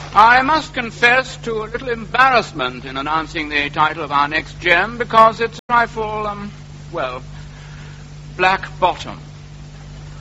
I must confess to a little embarrassment in announcing the title of our next gem, because it's a trifle, black bottom.